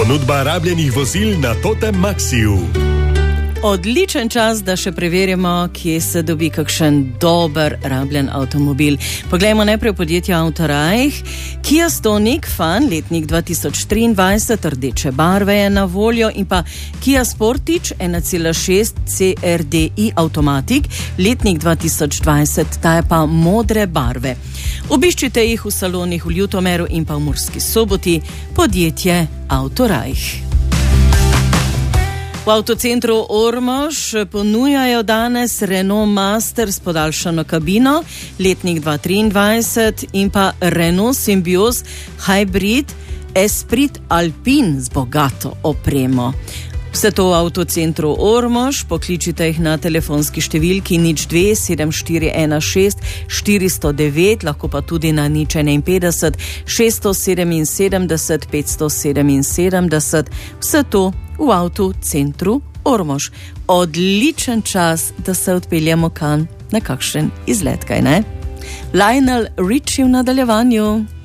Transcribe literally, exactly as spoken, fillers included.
Ponudba rabljenih vozil na Totem Maxiju. Odličen čas, da še preverimo, kje se dobi kakšen dober rabljen avtomobil. Poglejmo najprej podjetje Autorajh. Kia Stonic Fan, letnik dva tisoč triindvajset, rdeče barve je na voljo, in pa Kia Sportage ena cela šest C R D I Automatic, letnik dva tisoč dvajset, ta je pa modre barve. Obiščite jih v salonih v Ljutomeru in pa v Murski Soboti, podjetje Autorajh. V avtocentru Ormož ponujajo danes Renault Master s podaljšano kabino, letnik dva tisoč triindvajset, in pa Renault Symbioz Hybrid Esprit Alpine z bogato opremo. Vse to v avtocentru Ormož, pokličite jih na telefonski številki nič dve sedem štiri ena šest štiri nula devet, lahko pa tudi na nič enainpetdeset šeststo sedeminsedemdeset petsto sedeminsedemdeset, vse to v avtocentru Ormož. Odličen čas, da se odpeljemo kam na kakšen izlet, kaj ne? Lionel Richie v nadaljevanju.